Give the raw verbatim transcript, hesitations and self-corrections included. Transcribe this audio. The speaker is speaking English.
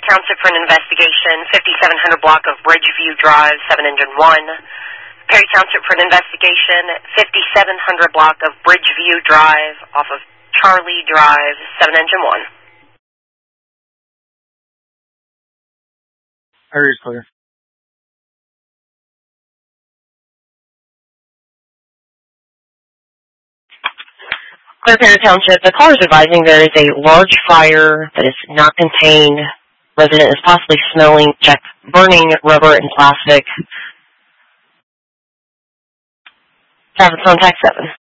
Township for an investigation, fifty-seven hundred block of Bridgeview Drive, seven engine one. Perry Township for an investigation, fifty-seven hundred block of Bridgeview Drive off of Charlie Drive, seven engine one. Perry's clear. Clear Perry Township, the caller is advising there is a large fire that is not contained. Resident is possibly smelling, check, burning rubber and plastic. Traffic contact seven.